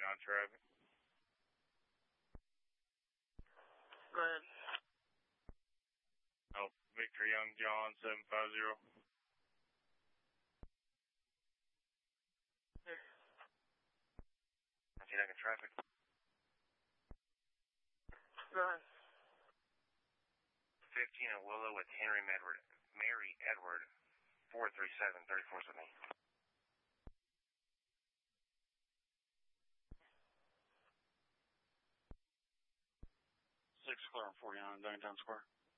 on traffic. Go ahead. Oh, Victor Young John 750. You're in traffic. Go ahead. 15 at Willow with Mary Edward 437 34 with me. 6 clear on 49 downtown square.